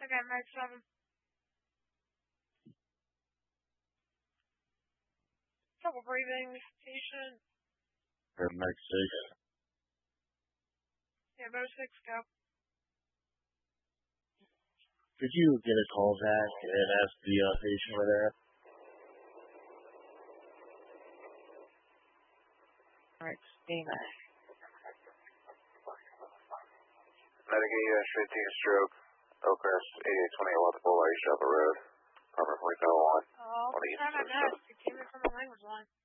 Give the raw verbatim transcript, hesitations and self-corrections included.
Okay, Mike seven. Trouble breathing, patient. Paramedic six. Yeah, Bo six, go. Could you get a call back and ask the uh, patient where they're at? Alright, stay back. Medicaid, uh, straight to a stroke. Oakcrest, eighty-eight twenty, Waterfall, East Chapel Road. Apartment twenty-seven oh one. Oh, I'll try my best. It came in from the language line.